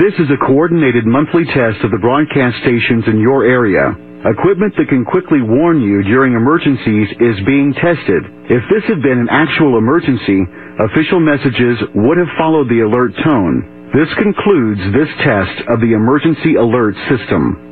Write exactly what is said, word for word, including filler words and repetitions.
This is a coordinated monthly test of the broadcast stations in your area. Equipment that can quickly warn you during emergencies is being tested. If this had been an actual emergency, official messages would have followed the alert tone. This concludes this test of the emergency alert system.